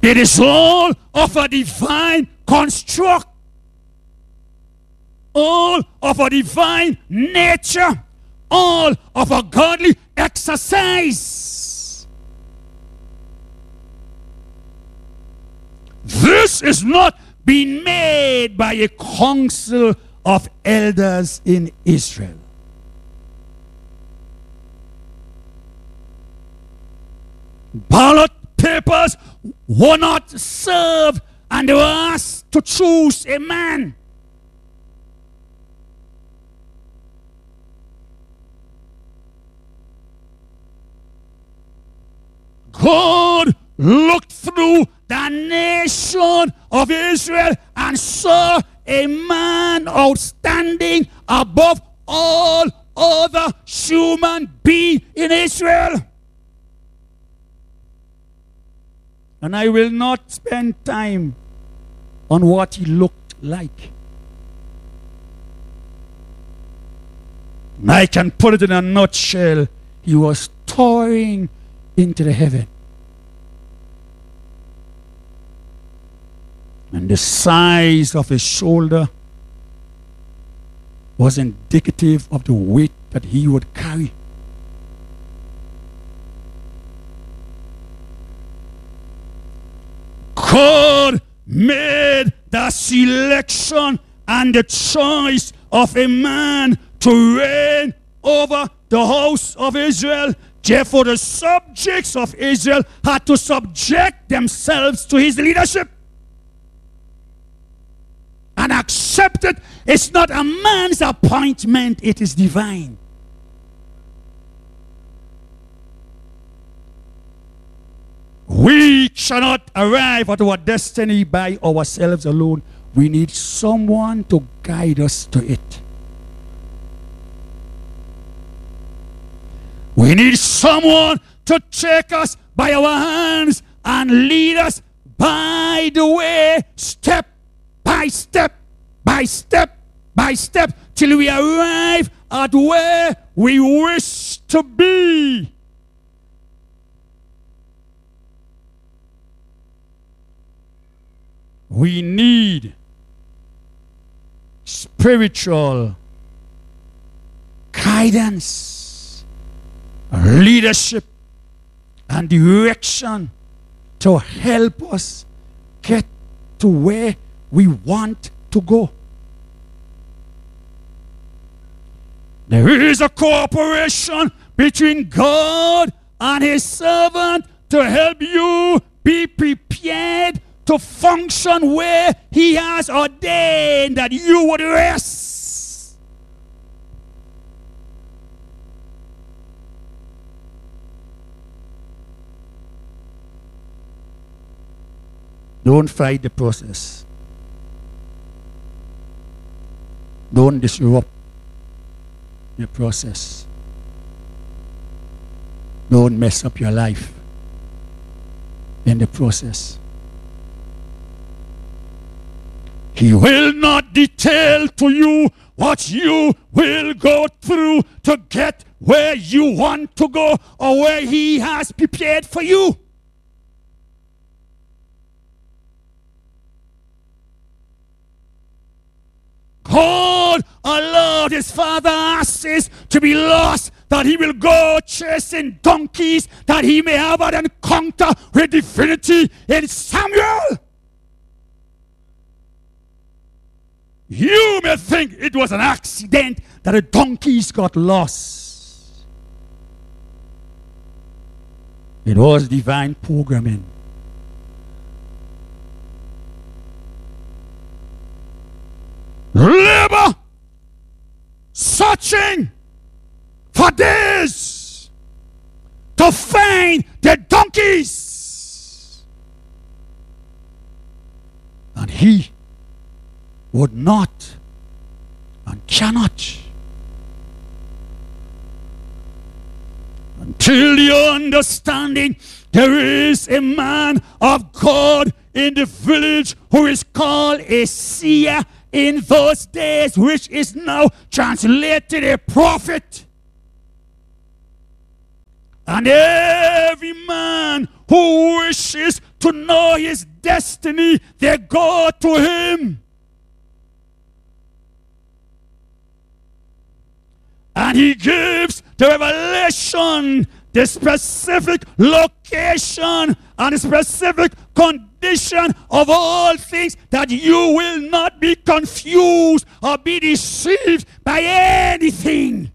It is all of a divine construct, all of a divine nature, all of a godly exercise. This is not being made by a council of elders in Israel. Ballot papers were not served, and they were asked to choose a man. God looked through the nation of Israel and saw a man outstanding above all other human beings in Israel. And I will not spend time on what he looked like. I can put it in a nutshell. He was towering into the heaven. And the size of his shoulder was indicative of the weight that he would carry. God made the selection and the choice of a man to reign over the house of Israel. Therefore, the subjects of Israel had to subject themselves to his leadership and accept it. It's not a man's appointment, it is divine. We cannot arrive at our destiny by ourselves alone. We need someone to guide us to it. We need someone to take us by our hands and lead us by the way, step by step, by step, by step, till we arrive at where we wish to be. We need spiritual guidance, leadership, and direction to help us get to where we want to go. There is a cooperation between God and his servant to help you be prepared to function where he has ordained that you would rest. Don't fight the process. Don't disrupt the process. Don't mess up your life in the process. He will not detail to you what you will go through to get where you want to go or where he has prepared for you. God allowed his father asses to be lost, that he will go chasing donkeys, that he may have an encounter with divinity in Samuel. You may think it was an accident that the donkeys got lost. It was divine programming. Labor, searching for days to find the donkeys. And he would not and cannot until the understanding there is a man of God in the village who is called a seer in those days, which is now translated a prophet. And every man who wishes to know his destiny, they go to him. And he gives the revelation, the specific location and the specific condition of all things, that you will not be confused or be deceived by anything.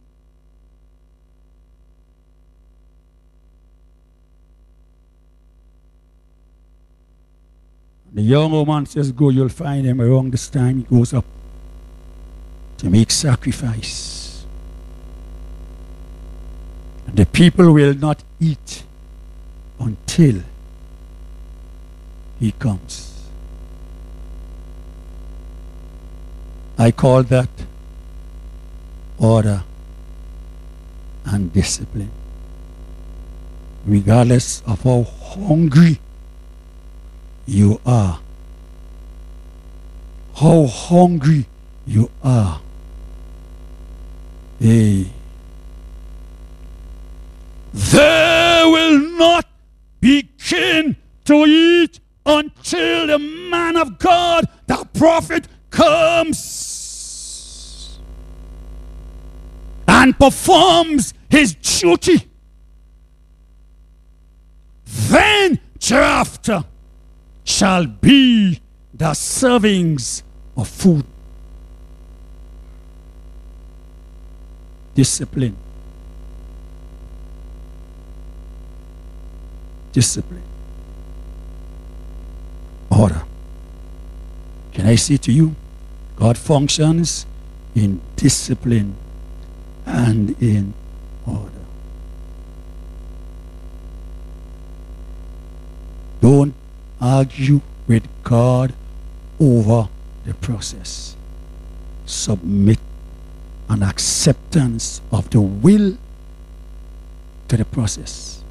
The young woman says, go, you'll find him. Around this time, he goes up to make sacrifice. And the people will not eat until he comes. I call that order and discipline. Regardless of how hungry you are, how hungry you are, they will not begin to eat until the man of God, the prophet, comes and performs his duty. Then thereafter shall be the servings of food. Discipline. Discipline. Order. Can I say to you, God functions in discipline and in order. Don't argue with God over the process. Submit an acceptance of the will to the process.